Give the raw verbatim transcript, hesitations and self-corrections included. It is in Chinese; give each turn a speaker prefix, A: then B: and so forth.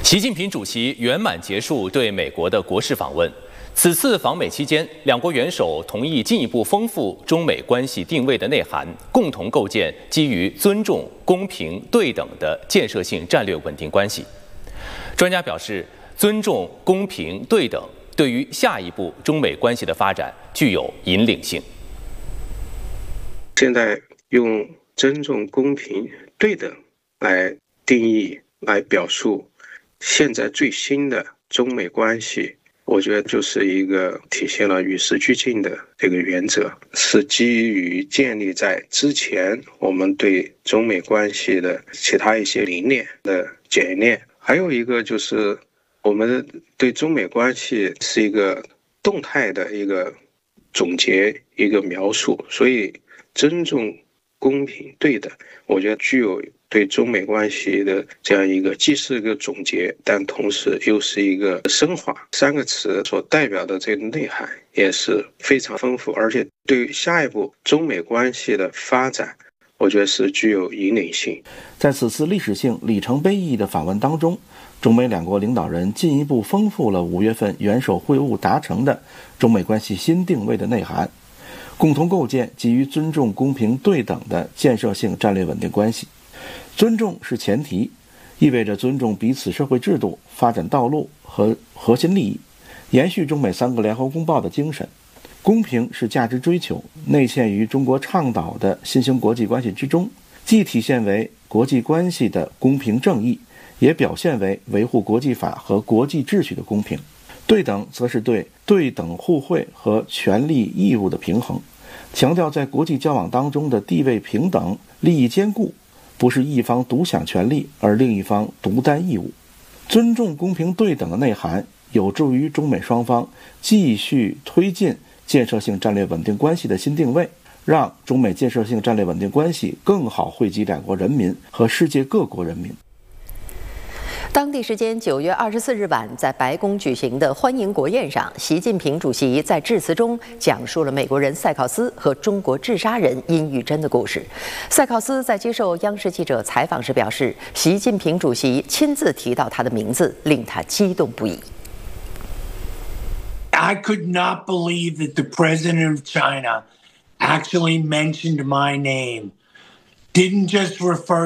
A: 习近平主席圆满结束对美国的国事访问。此次访美期间，两国元首同意进一步丰富中美关系定位的内涵，共同构建基于尊重、公平、对等的建设性战略稳定关系。专家表示，尊重、公平、对等对于下一步中美关系的发展具有引领性。
B: 现在用尊重、公平、对等来定义、来表述现在最新的中美关系，我觉得就是一个体现了与时俱进的这个原则，是基于建立在之前我们对中美关系的其他一些理念的检验。还有一个就是我们对中美关系是一个动态的一个总结、一个描述，所以尊重、公平、对等，我觉得具有对中美关系的这样一个既是一个总结，但同时又是一个升华。三个词所代表的这个内涵也是非常丰富，而且对于下一步中美关系的发展，我觉得是具有引领性。
C: 在此次历史性里程碑意义的访问当中，中美两国领导人进一步丰富了五月份元首会晤达成的中美关系新定位的内涵，共同构建基于尊重、公平、对等的建设性战略稳定关系。尊重是前提，意味着尊重彼此社会制度、发展道路和核心利益，延续中美三个联合公报的精神。公平是价值追求，内嵌于中国倡导的新兴国际关系之中，既体现为国际关系的公平正义，也表现为维护国际法和国际秩序的公平。对等则是对对等互惠和权利义务的平衡，强调在国际交往当中的地位平等、利益兼顾，不是一方独享权利而另一方独担义务。尊重、公平、对等的内涵有助于中美双方继续推进建设性战略稳定关系的新定位，让中美建设性战略稳定关系更好惠及两国人民和世界各国人民。
D: 当地时间九月二十四日晚，在白宫举行的欢迎国宴上，习近平主席在致辞中讲述了美国人塞考斯和中国治沙人殷玉珍的故事。塞考斯在接受央视记者采访时表示，习近平主席亲自提到他的名字，令他激动不已。
E: I could not believe that the president of China actually mentioned my name, didn't just refer